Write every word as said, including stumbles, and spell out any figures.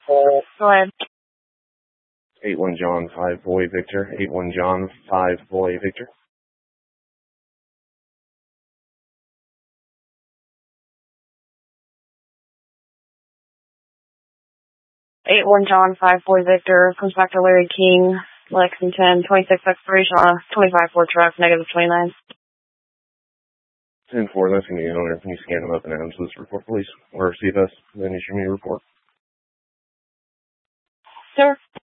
Go ahead. eight one John five Boy Victor. eight one John five Boy Victor. eight one John five Boy Victor comes back to Larry King, Lexington, twenty-six expiration on a twenty-five Ford truck, negative twenty-nine. ten four, that's going to be an owner. Can you scan them up and add them to this report, please? Or C F S, then issue me a report. Sir?